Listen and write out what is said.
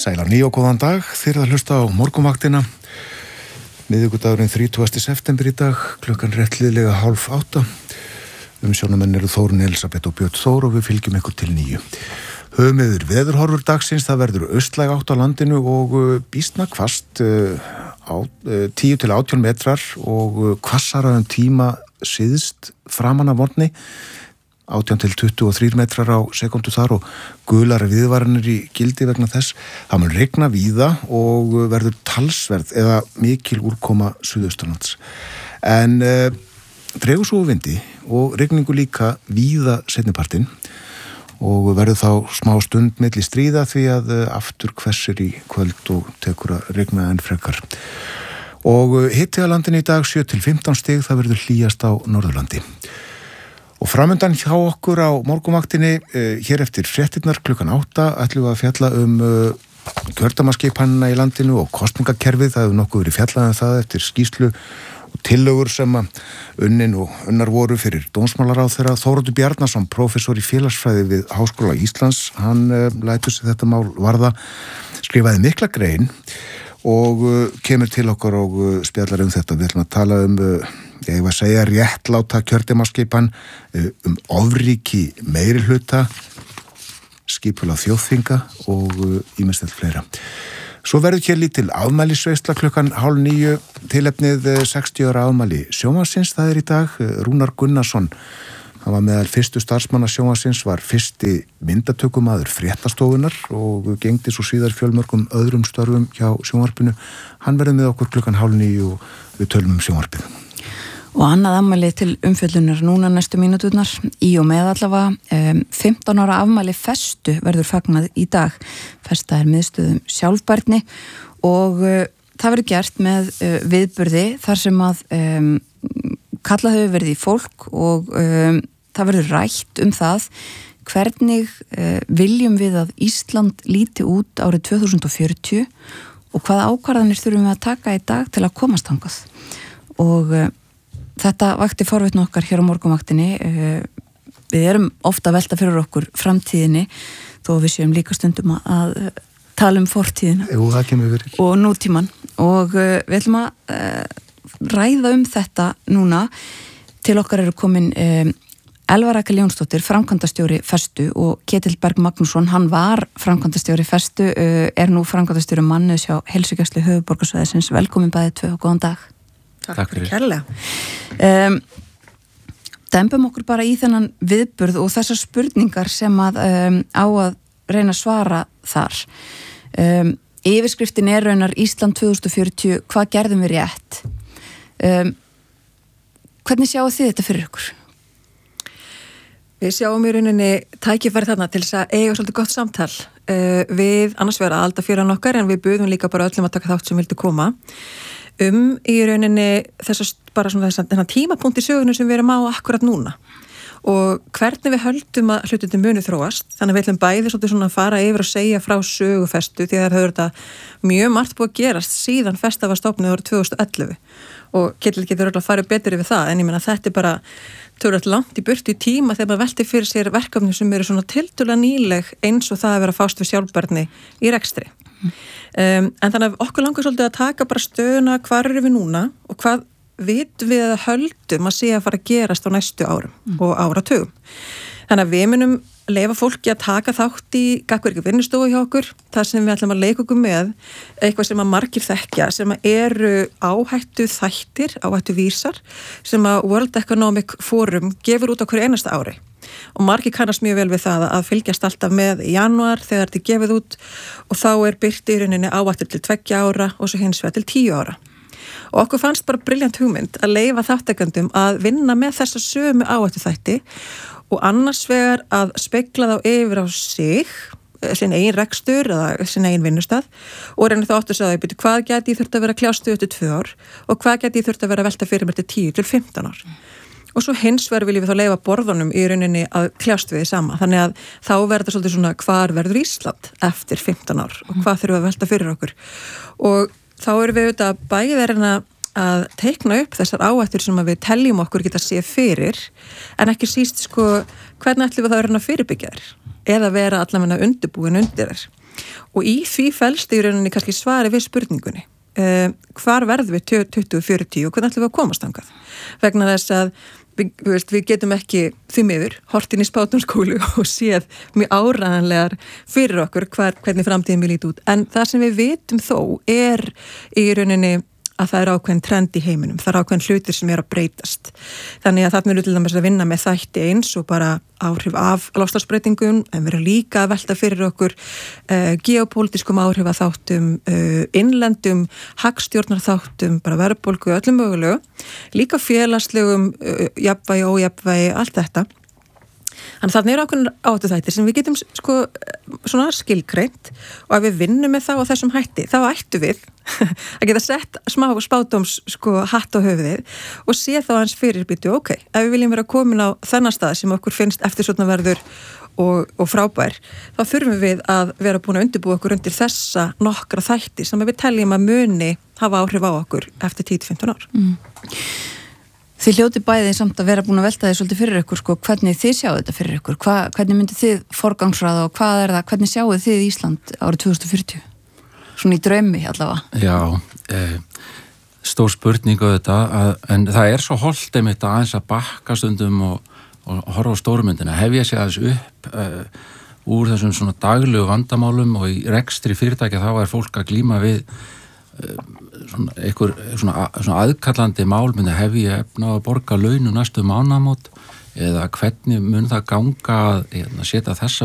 Sæla ný og góðan dag, þið að hlusta á morgunvaktina. Miðvikudagurinn 30. september í dag, klukkan réttliðlega 7:30. Umsjónamenn eru Þórunn Elisabeth og Björn Þór og við fylgjum ykkur til 9. Höfum yfir veðurhorfur dagsins, það verður austlæg átt á landinu og býsna hvasst 10 til 18 metrar og hvassara tíma síðst framan af morgni. 18 til 23 metrar á sekundu þar og gular viðvaranir í gildi vegna þess. Það mun rigna víða og verður talsverð eða mikil úrkoma suðaustanlands. En dregur svo vindi og rigningu líka víða seinnipartinn og verður þá smá stund milli stríða því að aftur hvessir í kvöld og tekur að rigna enn frekar. Og hiti á landinu í dag 7 til 15 stig, það verður hlýjast á Norðurlandi. Og framöndan hjá okkur á morgunvaktinni, hér eftir fréttirnar klukkan 8 ætlum við að fjalla kjördæmaskipanina í landinu og kosningakerfið. Það hefur nokkuð verið fjallað það eftir skýrslu og tillögur sem unnin og unnar voru fyrir dómsmálaráðherra. Þóroddur Bjarnason, prófessor í félagsfræði við Háskóla Íslands, hann lætur sig þetta mál varða, skrifaði mikla grein og kemur til okkur og spjallar þetta. Við ætlum að tala ég var að segja réttláta kjördæmaskipan, ofríki meirihluta, skipulag þjóðþinga og ýmislegt fleira. Svo verður hér lítil afmælisveisla klukkan 8:30, tilefnið 60 ára afmæli sjónvarpsins, það í dag. Rúnar Gunnarsson, hann var meðal fyrstu starfsmanna sjónvarpsins, var fyrsti myndatökumaður fréttastofunar og gegndi svo síðar fjölmörgum öðrum störfum hjá sjónvarpinu. Hann verður með okkur klukkan 8:30 og við tölum sjónvarpið. Og annað afmæli til umfjöllunar núna næstu mínúturnar í og með allavega 15 ára afmæli festu verður fagnað í dag. Festa miðstöðum sjálfbærni og það verður gert með viðburði þar sem að kallað hefur verið í fólk og það verður rætt það hvernig viljum við að Ísland líti út árið 2040 og hvaða ákvarðanir þurfum við að taka í dag til að komast þangað. Og þetta vakti forvitni okkar hér á morgunvaktinni. Við erum ofta að velta fyrir okkur framtíðinni þó við séum líka stundum að tala fortíðina og nútíman og við ætlum að ræða þetta núna. Til okkar eru komin Elva Rakel Jónsdóttir, framkvæmdastjóri Festu og Ketill Berg Magnússon, hann var framkvæmdastjóri Festu, nú framkvæmdastjóri Mannauðs hjá Heilsugæslu höfuðborgarsvæðisins. Velkomin bæði tvö og góðan dag. Takk fyrir kærlega. Dembum okkur bara í þennan viðburð og þessar spurningar sem á að reyna að svara þar. Yfirskriftin raunar Ísland 2040, hvað gerðum við rétt? Hvernig sjáu þið þetta fyrir ykkur? Við sjáum í rauninni tækifæri þarna til þess að eiga svolítið gott samtal við annars vegar aðaldafjöran okkar, en við buðum líka bara öllum að taka þátt sem vildu koma í rauninni þennan tímapunkt í sögunum sem við erum á akkurat núna og hvernig við höldum að hlutinni muni þróast. Þannig við ætlum bæði svolítið svona að fara yfir og segja frá sögu Festu því að það hefur þetta mjög margt búið að gerast síðan Festa var stofnuð árið 2011 og Ketill getur öll að fara betur yfir það, en ég meina þetta bara tölvöld langt í burtu í tíma þegar maður velti fyrir sér verkefni sem eru svona tiltölulega nýleg eins og það að vera fást við sjálfbærni í rekstri. En þannig að okkur langar svolítið að taka bara stöðuna, hvar eru við núna og hvað vitum við að höldum að sé að fara að gerast á næstu árum og áratugum. Þannig að við munum leyfa fólki að taka þátt í gagnvirku vinnustofu hjá okkur, það sem við ætlum að leika okkur með, eitthvað sem að margir þekkja, sem eru áhættu þættir, áhættu vísar, sem að World Economic Forum gefur út á hverju einasta ári. Og margir kannast mjög vel við það að fylgjast alltaf með í janúar þegar þetta er gefið út og þá birt í rauninni áhættu til 2 ára og svo hins vegar til 10 ára. Og okkur fannst bara brilljant hugmynd að leyfa þáttakendum að vinna með þessa sömu áhættu þætti og annars vegar að spegla þá yfir á sig, sinn eigin rekstur eða sinn eigin vinnustað og reyna þá átt að segja að hvað geti ég þurft að vera kljástu eftir 2 ár og hvað geti ég þurft að vera velta fyrir mér til 10 til 15 ár. Og svo hins vegar viljum við þá leyfa borðunum í rauninni að kljást við því sama. Þannig að þá verður svolítið svona hvar verður Ísland eftir 15 ár og hvað þurfum við að velta fyrir okkur. Og þá erum við auðvitað bæði að að teikna upp þessar áhættur sem við teljum okkur geta séð fyrir, en ekki síst sko, hvernig ætlum við þá að reyna að fyrirbyggja þær eða vera allavega undirbúin undir þær. Og í því felst í rauninni kannski svari við spurningunni. Hvar verðum við 2040 og hvernig ætlum við að komast þangað? Vegna þess að við getum ekki því miður hort inn í spátumskúlu og séð mjög áræðanlegar fyrir okkur hvernig framtíðin vil líta út. En það sem við vitum þó í rauninni að það ákveðin trend í heiminum, það ákveðin hlutir sem að breytast. Þannig að þarna til dæmis að vinna með þætti eins og bara áhrif af loftslagsbreytingum, en við erum líka að velta fyrir okkur geopólitískum áhrifaþáttum, innlendum hagstjórnarþáttum, bara verðbólgu öllum mögulegu, líka félagslegum jafnvægi, ójafnvægi, allt þetta. Þannig þarna eru ákveðin áhættuþættir sem við getum sko svona skilgreint og ef við vinnum með það á þessum hætti, þá ættu við að geta sett smá spádóms sko hatt á höfuðið og sé þá hans fyrirbýtu, ok, ef við viljum vera komin á þennan stað sem okkur finnst eftirsóknarverður og frábær, þá þurfum við að vera búin að undirbúa okkur undir þessa nokkra þætti sem við teljum að muni hafa áhrif á okkur eftir 10-15 ár. Þið hljóti bæði samt að vera búin að velta þið svolítið fyrir ykkur, sko, hvernig þið sjáu þetta fyrir ykkur, hvernig myndið þið forgangsraða og hvernig sjáu þið Ísland árið 2040? Svona í draumi allavega. Já, stór spurning á þetta, en það svo holdt einmitt aðeins að bakka stundum og horfa á stórmyndina, hefja sig aðeins upp úr þessum svona daglegu vandamálum og í rekstri fyrirtækja þá fólk að glíma við svona aðkallandi mál myndi hefja efna að borga laun næstu mánaðamót eða hvernig mun það ganga að setja þessa